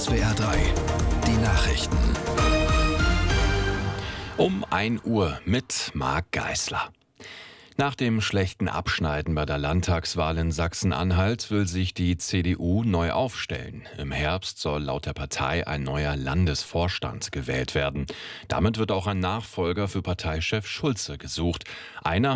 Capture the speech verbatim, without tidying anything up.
S W R drei, die Nachrichten. Um ein Uhr mit Marc Geisler. Nach dem schlechten Abschneiden bei der Landtagswahl in Sachsen-Anhalt will sich die C D U neu aufstellen. Im Herbst soll laut der Partei ein neuer Landesvorstand gewählt werden. Damit wird auch ein Nachfolger für Parteichef Schulze gesucht. Einer